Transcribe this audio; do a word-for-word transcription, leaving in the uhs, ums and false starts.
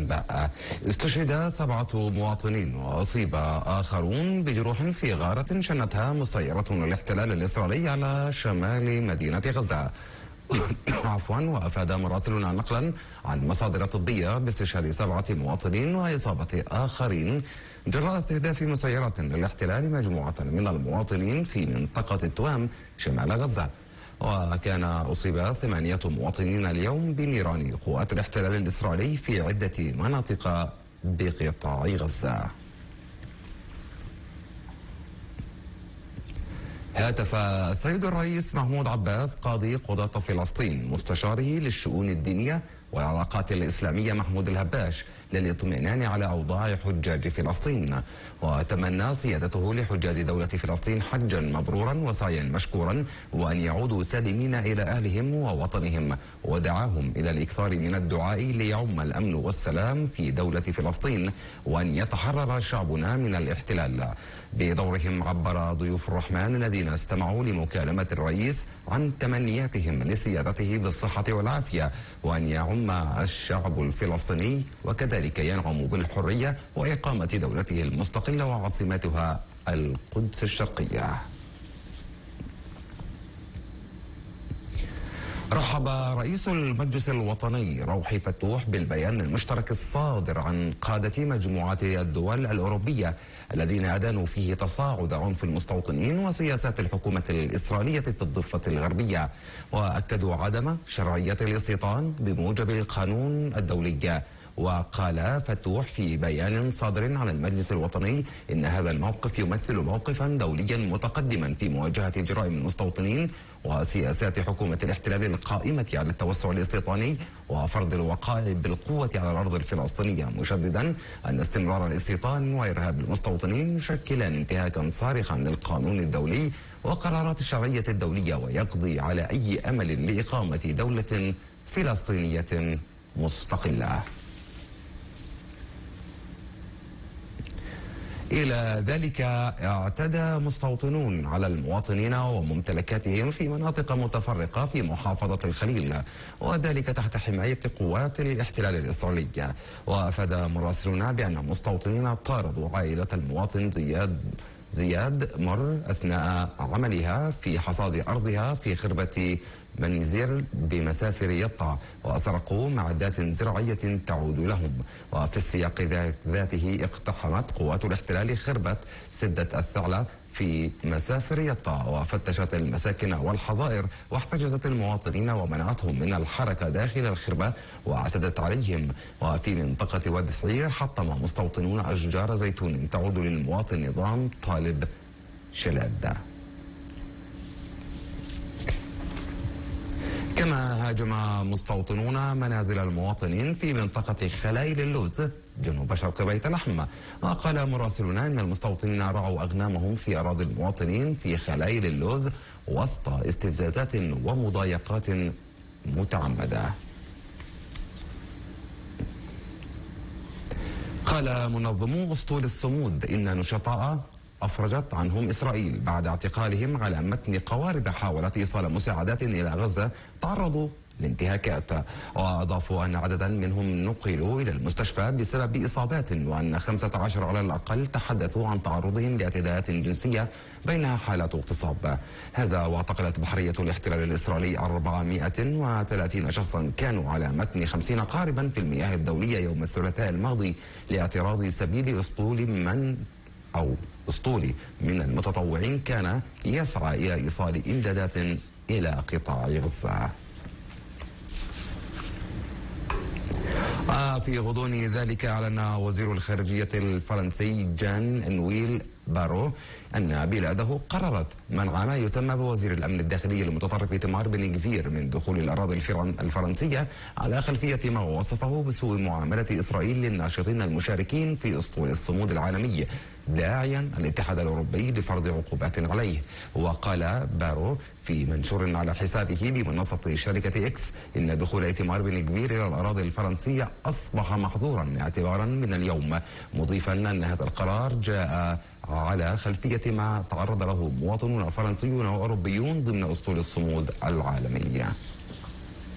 الأنباء. استشهد سبعة مواطنين وأصيب آخرون بجروح في غارة شنتها مسيرة الاحتلال الإسرائيلي على شمال مدينة غزة. عفوا. وأفاد مراسلنا نقلا عن مصادر طبية باستشهاد سبعة مواطنين وإصابة آخرين جراء استهداف مسيرة للاحتلال مجموعة من المواطنين في منطقة التوام شمال غزة. وكان أصيب ثمانية مواطنين اليوم بنيران قوات الاحتلال الإسرائيلي في عدة مناطق بقطاع غزة. هاتف السيد الرئيس محمود عباس قاضي قضاة فلسطين مستشاره للشؤون الدينية والعلاقات الإسلامية محمود الهباش للاطمئنان على أوضاع حجاج فلسطين، وتمنى سيادته لحجاج دولة فلسطين حجا مبرورا وسعيا مشكورا وأن يعودوا سالمين إلى أهلهم ووطنهم، ودعاهم إلى الإكثار من الدعاء ليعم الأمن والسلام في دولة فلسطين وأن يتحرر شعبنا من الاحتلال. بدورهم عبر ضيوف الرحمن الذين استمعوا لمكالمة الرئيس عن تمنياتهم لسيادته بالصحة والعافية وأن يعم الشعب الفلسطيني وكذلك ينعم بالحرية وإقامة دولته المستقلة وعاصمتها القدس الشرقية. رحب رئيس المجلس الوطني روحي فتوح بالبيان المشترك الصادر عن قادة مجموعة الدول الأوروبية الذين أدانوا فيه تصاعد عنف المستوطنين وسياسات الحكومة الإسرائيلية في الضفة الغربية، وأكدوا عدم شرعية الاستيطان بموجب القانون الدولي. وقال فتوح في بيان صادر عن المجلس الوطني إن هذا الموقف يمثل موقفا دوليا متقدما في مواجهة جرائم المستوطنين وسياسات حكومة الاحتلال القائمة على التوسع الاستيطاني وفرض الوقائع بالقوة على الأرض الفلسطينية، مشددا أن استمرار الاستيطان وإرهاب المستوطنين يشكلان انتهاكا صارخا للقانون الدولي وقرارات الشرعية الدولية ويقضي على أي أمل لإقامة دولة فلسطينية مستقلة. إلى ذلك اعتدى مستوطنون على المواطنين وممتلكاتهم في مناطق متفرقة في محافظة الخليل، وذلك تحت حماية قوات الاحتلال الإسرائيلي. وأفاد مراسلون بأن مستوطنين طاردوا عائلة المواطن زياد زياد مر أثناء عملها في حصاد أرضها في خربة منزير بمسافر يطا، وسرقوا معدات زراعية تعود لهم. وفي السياق ذاته اقتحمت قوات الاحتلال خربة سدة الثعلة في مسافر يطا وفتشت المساكن والحظائر واحتجزت المواطنين ومنعتهم من الحركة داخل الخربة واعتدت عليهم. وفي منطقة وادي صغير حطم مستوطنون أشجار زيتون تعود للمواطن نظام طالب شلاد. كما هاجم مستوطنون منازل المواطنين في منطقة خلايل اللوز جنوب شرق بيت لحم. وقال مراسلون أن المستوطنين رعوا أغنامهم في أراضي المواطنين في خلايل اللوز وسط استفزازات ومضايقات متعمدة. قال منظمو أسطول الصمود إن نشطاء أفرجت عنهم إسرائيل بعد اعتقالهم على متن قوارب حاولت إيصال مساعدات إلى غزة تعرضوا لانتهاكات. وأضافوا أن عددا منهم نقلوا إلى المستشفى بسبب إصابات وأن خمسة عشر على الأقل تحدثوا عن تعرضهم لاعتداءات جنسية بينها حالات اغتصاب. هذا واعتقلت بحرية الاحتلال الإسرائيلي أربعمائة وثلاثين شخصا كانوا على متن خمسين قاربا في المياه الدولية يوم الثلاثاء الماضي لاعتراض سبيل أسطول من أو أسطولي من المتطوعين كان يسعى إلى إيصال إمدادات إلى قطاع غزة. في غضون ذلك أعلن وزير الخارجية الفرنسي جان نويل بارو أن بلاده قررت منع ما يسمى بوزير الأمن الداخلي المتطرف إيتمار بن غفير من دخول الأراضي الفرنسية على خلفية ما وصفه بسوء معاملة إسرائيل للناشطين المشاركين في أسطول الصمود العالمي، داعيا الاتحاد الأوروبي لفرض عقوبات عليه. وقال بارو في منشور على حسابه بمنصة شركة إكس إن دخول إيتمار بن غفير إلى الأراضي الفرنسية أصبح محظورا اعتبارا من اليوم، مضيفا أن هذا القرار جاء على خلفية ما تعرض له مواطنون فرنسيون وأوروبيون ضمن أسطول الصمود العالمية.